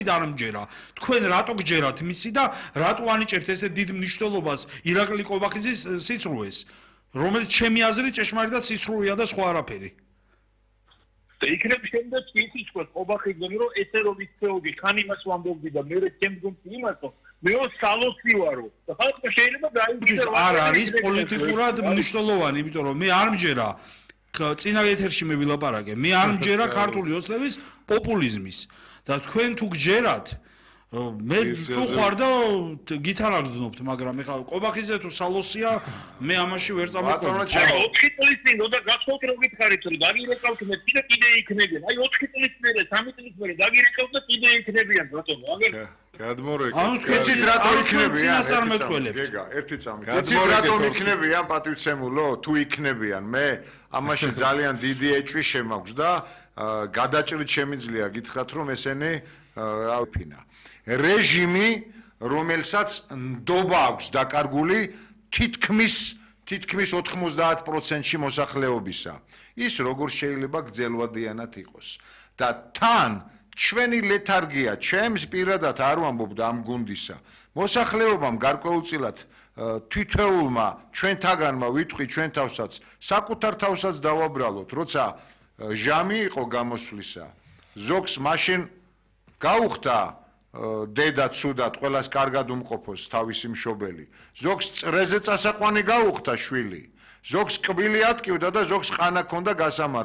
არ მჯერა. თქვენ რატო გჯერათ მისი და რატო ანიჭებთ ესე დიდ მნიშვნელობას ირაკლი ყობახიძის სიცრუეს, რომელიც ჩემი აზრით ჭეშმარიტად სიცრუეა და სხვა არაფერი. და იქნებ შემდეგ იცის ყობახიძემ რომ ესე რომ ისწეოდი ხან იმას ვამბობდი და მე ჩემგონი იმასო მე სალოცი ვარო და ხალხი შეიძლება გაიგოს არ არის პოლიტიკურად მნიშვნელოვანი, იმიტომ რომ მე არ მჯერა წინა ეთერში მე ვილაპარაკე, მე არ მჯერა ქართული ოცნების პოპულიზმის და თქვენ თუ გჯერათ მე თუ ხარ და გითანაგრძნობთ, მაგრამ ეხლა ყობახიძე თუ სალოსია მე ამაში ვერ წამოყვანილ. 4 წლის წინ და გახსოვთ რომ გითხარით რომ დაგირეკავთ მე კიდე იქნებიან. აი 4 წლის წინ და 3 წლის მერე დაგირეკავთ და კიდე იქნებიან ბატონო. აგერ გადმორეკე. ანუ იცით რატო იქნებიან? გეგა, ერთი წამი. იცით რატო იქნებიან პატივცემულო? თუ იქნებიან, მე ამაში ძალიან დიდი ეჭვი შემაქვს და გადაჭრით შემიძლია გითხრათ რომ ესენი რავფინა. რეჟიმი, რომელსაც ნდობა აქვს დაკარგული თითქმის 90%-ში მოსახლეობისა. ის როგორ შეიძლება გძელვადიანად იყოს. და თან ჩვენი ლეთარგია, ჩემს პირადად არ ვამბობ და ამ გუნდისა. მოსახლეობამ გარკვეულწილად თითოეულმა ჩვენთაგანმა ვიტყვი ჩვენ თავსაც, საკუთარ თავსაც დავაბრალოთ, როცა ჟამი იყო გამოსვლისა. ზოგს მაშინ გაუხდა დედა ცუდად, ყველას კარგად უმყოფოს თავისი მშობელი. ზოგს წრეზე წასაყვანი გაუხდა შვილი. ზოგს კბილი ატკივდა და ზოგს ყანა ჰქონდა გასამართი.